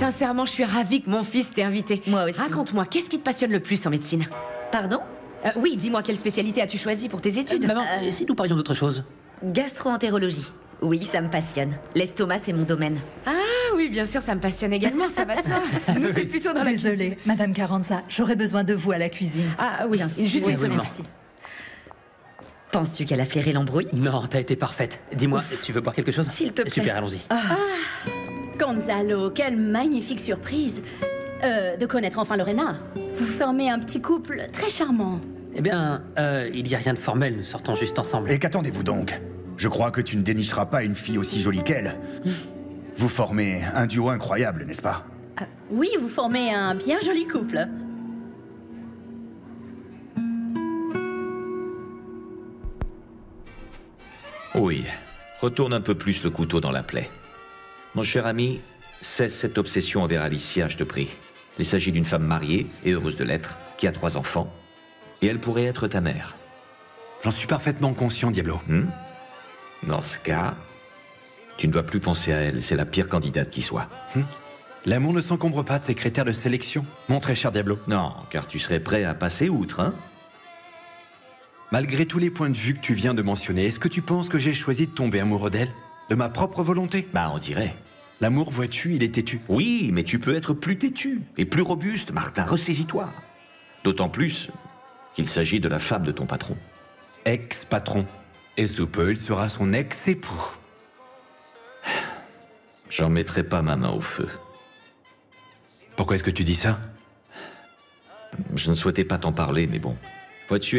Sincèrement, je suis ravie que mon fils t'ait invité. Moi aussi. Raconte-moi, qu'est-ce qui te passionne le plus en médecine? Pardon? Oui, dis-moi, quelle spécialité as-tu choisi pour tes études? Maman, si nous parlions d'autre chose? Gastro-entérologie. Oui, ça me passionne. L'estomac, c'est mon domaine. Ah oui, bien sûr, ça me passionne également, ça va de soi. Nous, c'est plutôt dans la cuisine. Désolée, Madame Carranza, j'aurais besoin de vous à la cuisine. Ah oui, juste une seconde. Merci. Penses-tu qu'elle a flairé l'embrouille? Non, t'as été parfaite. Dis-moi, tu veux boire quelque chose? S'il te plaît. Super, allons-y. Gonzalo, quelle magnifique surprise de connaître enfin Lorena. Vous formez un petit couple très charmant. Eh bien, il y a rien de formel, nous sortons juste ensemble. Et qu'attendez-vous donc? Je crois que tu ne dénicheras pas une fille aussi jolie qu'elle. Vous formez un duo incroyable, n'est-ce pas? Oui, vous formez un bien joli couple. Oui, retourne un peu plus le couteau dans la plaie. Mon cher ami, cesse cette obsession envers Alicia, je te prie. Il s'agit d'une femme mariée et heureuse de l'être, qui a 3 enfants, et elle pourrait être ta mère. J'en suis parfaitement conscient, Diablo. Dans ce cas, tu ne dois plus penser à elle, c'est la pire candidate qui soit. L'amour ne s'encombre pas de ses critères de sélection, mon très cher Diablo. Non, car tu serais prêt à passer outre, hein? Malgré tous les points de vue que tu viens de mentionner, est-ce que tu penses que j'ai choisi de tomber amoureux d'elle? De ma propre volonté? Bah, on dirait. L'amour, vois-tu, il est têtu. Oui, mais tu peux être plus têtu et plus robuste, Martin, ressaisis-toi. D'autant plus qu'il s'agit de la femme de ton patron. Ex-patron. Et sous peu, il sera son ex-époux. J'en mettrai pas ma main au feu. Pourquoi est-ce que tu dis ça? Je ne souhaitais pas t'en parler, mais bon. Vois-tu,